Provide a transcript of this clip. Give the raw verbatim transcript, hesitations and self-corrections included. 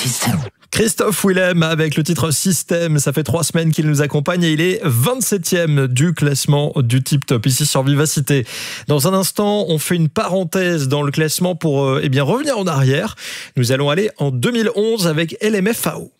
System. Christophe Willem avec le titre Système, ça fait trois semaines qu'il nous accompagne et il est vingt-septième du classement du Tip Top ici sur Vivacité. Dans un instant, on fait une parenthèse dans le classement pour euh, eh bien revenir en arrière. Nous allons aller en deux mille onze avec L M F A O.